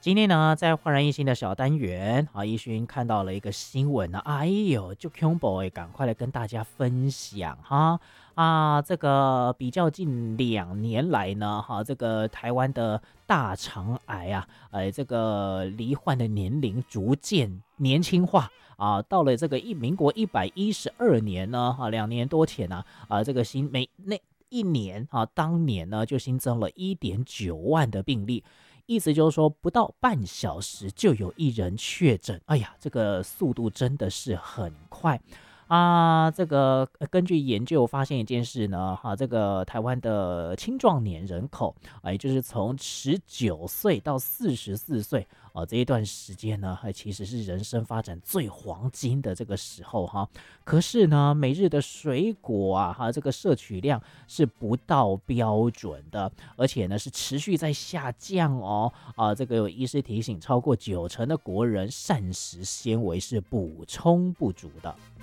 今天呢，在焕然一新的小单元啊，一勋看到了一个新闻呢，哎呦，就恐怖哎，赶快来跟大家分享哈这个比较近2年来呢，这个台湾的大肠癌啊，这个罹患的年龄逐渐年轻化啊，到了这个民国112年呢，2年多前呢，这个那一年当年呢就新增了1.9万的病例。意思就是说，不到半小时就有1人确诊，哎呀，这个速度真的是很快这个根据研究发现一件事呢，这个台湾的青壮年人口也就是从19岁到44岁这一段时间呢，其实是人生发展最黄金的这个时候哈。可是呢，每日的水果这个摄取量是不到标准的，而且呢是持续在下降哦。这个有医师提醒，超过90%的国人膳食纤维是补充不足的。